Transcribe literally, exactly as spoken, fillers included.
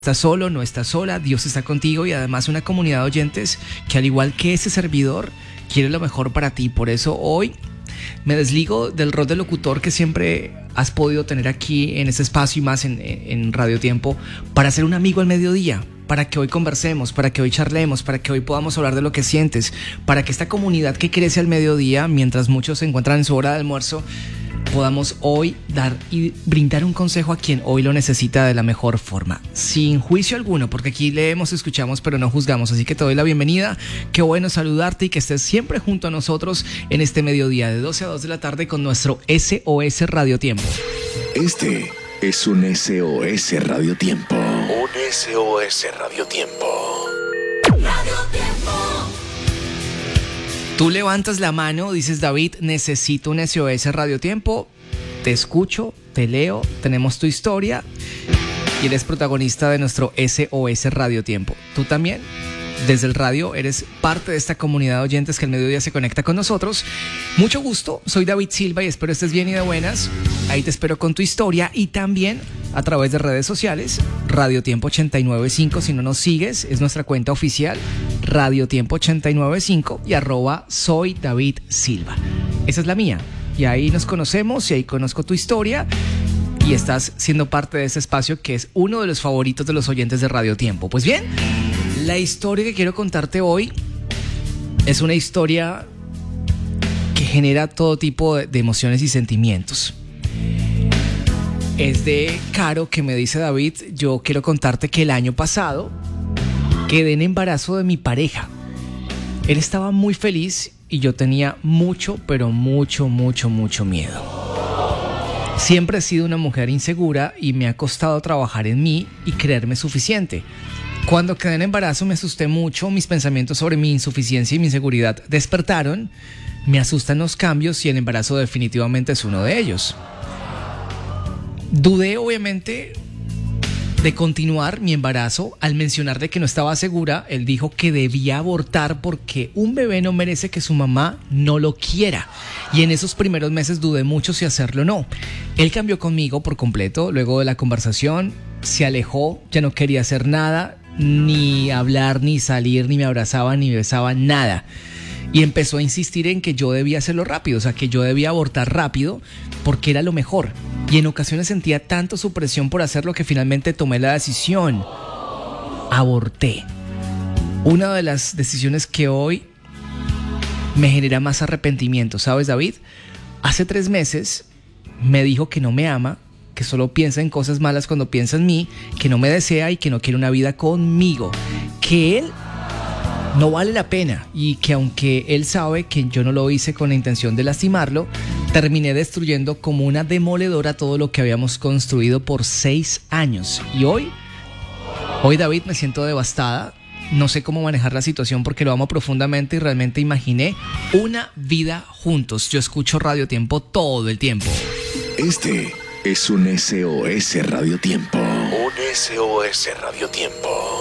Estás solo, no estás sola, Dios está contigo y además una comunidad de oyentes que al igual que ese servidor quiere lo mejor para ti. Por eso hoy me desligo del rol de locutor que siempre has podido tener aquí en este espacio y más en, en Radio Tiempo para ser un amigo al mediodía, para que hoy conversemos, para que hoy charlemos, para que hoy podamos hablar de lo que sientes, para que esta comunidad que crece al mediodía mientras muchos se encuentran en su hora de almuerzo podamos hoy dar y brindar un consejo a quien hoy lo necesita de la mejor forma, sin juicio alguno, porque aquí leemos, escuchamos, pero no juzgamos. Así que te doy la bienvenida, qué bueno saludarte y que estés siempre junto a nosotros en este mediodía de doce a dos de la tarde con nuestro S O S Radio Tiempo. Este es un S O S Radio Tiempo. Un S O S Radio Tiempo. Radio Tiempo. Tú levantas la mano, dices: David, necesito un S O S Radio Tiempo. Te escucho, te leo, tenemos tu historia y eres protagonista de nuestro S O S Radio Tiempo. Tú también, desde el radio, eres parte de esta comunidad de oyentes que al mediodía se conecta con nosotros. Mucho gusto, soy David Silva y espero estés bien y de buenas. Ahí te espero con tu historia y también a través de redes sociales, Radio Tiempo ochenta y nueve punto cinco. Si no nos sigues, es nuestra cuenta oficial, Radio Tiempo ochenta y nueve punto cinco y arroba soy David Silva. Esa es la mía. Y ahí nos conocemos y ahí conozco tu historia y estás siendo parte de ese espacio que es uno de los favoritos de los oyentes de Radio Tiempo. Pues bien, la historia que quiero contarte hoy es una historia que genera todo tipo de emociones y sentimientos. Es de Caro, que me dice: David, yo quiero contarte que el año pasado quedé en embarazo de mi pareja. Él estaba muy feliz y yo tenía mucho, pero mucho, mucho, mucho miedo. Siempre he sido una mujer insegura y me ha costado trabajar en mí y creerme suficiente. Cuando quedé en embarazo me asusté mucho, mis pensamientos sobre mi insuficiencia y mi inseguridad despertaron. Me asustan los cambios y el embarazo definitivamente es uno de ellos. Dudé obviamente de continuar mi embarazo. Al mencionar de que no estaba segura, él dijo que debía abortar porque un bebé no merece que su mamá no lo quiera. Y en esos primeros meses dudé mucho si hacerlo o no. Él cambió conmigo por completo. Luego de la conversación se alejó, ya no quería hacer nada, ni hablar, ni salir, ni me abrazaba, ni besaba, nada. Y empezó a insistir en que yo debía hacerlo rápido, o sea, que yo debía abortar rápido porque era lo mejor. Y en ocasiones sentía tanto su presión por hacerlo que finalmente tomé la decisión. Aborté. Una de las decisiones que hoy me genera más arrepentimiento, ¿sabes, David? Hace tres meses me dijo que no me ama, que solo piensa en cosas malas cuando piensa en mí, que no me desea y que no quiere una vida conmigo, que él no vale la pena y que aunque él sabe que yo no lo hice con la intención de lastimarlo, terminé destruyendo como una demoledora todo lo que habíamos construido por seis años. Y hoy, hoy David, me siento devastada. No sé cómo manejar la situación porque lo amo profundamente y realmente imaginé una vida juntos. Yo escucho Radio Tiempo todo el tiempo. Este es un S O S Radio Tiempo. Un S O S Radio Tiempo.